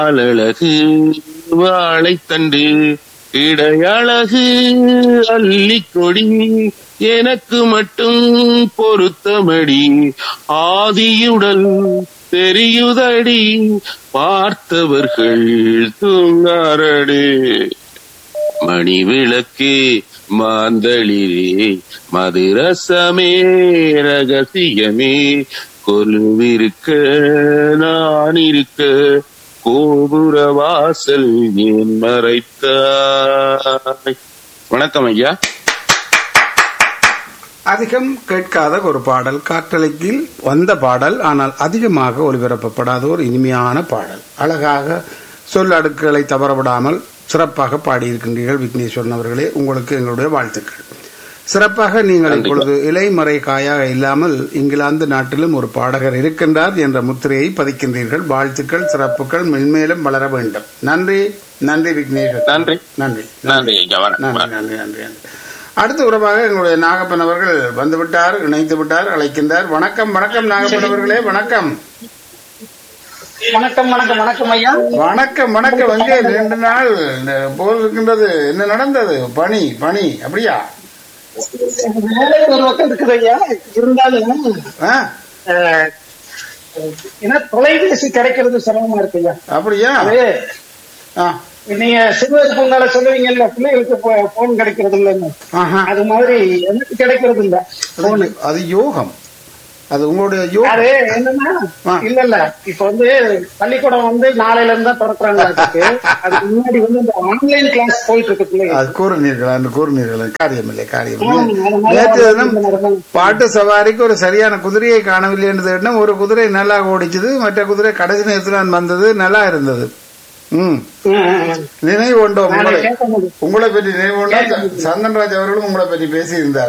அழகு வாழைத்தண்டு இடையழகு அல்லிக்கொடி எனக்கு மட்டும் பொருத்தமடி ஆதியுடல் தெரியுதடி பார்த்தவர்கள் தூங்காரடே மணி விளக்கு மாந்தளிரே மதுரசமே ரகசியமே கொலுவிருக்க நான் இருக்க கோபுர வாசல் ஏன் மறைத்தாய். வணக்கம் ஐயா. அதிகம் கேட்காத ஒரு பாடல், காற்றலையில் வந்த பாடல், ஆனால் அதிகமாக ஒலிபரப்பப்படாத ஒரு இனிமையான பாடல். அழகாக சொல் அடுக்குகளை தவறவிடாமல் சிறப்பாக பாடியிருக்கின்றீர்கள் விக்னேஸ்வரன் அவர்களே. உங்களுக்கு எங்களுடைய வாழ்த்துக்கள். சிறப்பாக நீங்கள் இப்பொழுது இலைமறை காயாக இல்லாமல் இங்கிலாந்து நாட்டிலும் ஒரு பாடகர் இருக்கின்றார் என்ற முத்திரையை பதிக்கின்றீர்கள். வாழ்த்துக்கள், சிறப்புகள் மென்மேலும் வளர வேண்டும். நன்றி. நன்றி விக்னேஸ்வரன். நன்றி நன்றி நன்றி நன்றி நன்றி நன்றி. அடுத்த உறவாக எங்களுடைய நாகப்பன் அவர்கள் வந்துவிட்டார், இணைத்து விட்டார், அழைக்கின்றார். வணக்கம் வணக்கம் நாகப்பன் அவர்களே. வணக்கம் வணக்கம் வணக்கம் வணக்கம் ஐயா. வணக்கம் வணக்கம். எங்கே 2 நாள் போல் இருக்கின்றது, என்ன நடந்தது? பனி பனி அப்படியா? ஒரு பக்கம் இருக்குது ஐயா. இருந்தாலும் ஏன்னா தொலைபேசி கிடைக்கிறது சிரமமா இருக்கு ஐயா. அப்படியா? நீங்க சிறுவர் பொங்கல சொல்லுவீங்கல்ல, பிள்ளைகளுக்கு போன் கிடைக்கிறது இல்லைன்னு, அது மாதிரி எனக்கு கிடைக்கிறது இல்ல போனு. அது யோகம், அது உங்களுடைய யோகம். அது என்னன்னா இல்ல இப்ப பள்ளிக்கூடம் நாளையில இருந்தா திறக்கிறாங்க. அதுக்கு முன்னாடி இந்த ஆன்லைன் கிளாஸ் போயிட்டு இருக்கு பிள்ளைங்க. அது கூறுநீர்களா? காரியமில்லை காரியமில்லை. நேற்று பாட்டு சவாரிக்கு ஒரு சரியான குதிரையை காணவில்லை என்று தேடினோம். ஒரு குதிரை நல்லா ஓடிச்சது, மற்ற குதிரை கடைசி நேரத்தில் வந்தது, நல்லா இருந்தது. நினைவு கொண்டோம் உங்களை பற்றி. நினைவு கொண்டோம். சந்தன்ராஜ் அவர்களும் உங்களை பற்றி பேசி இருந்தார்.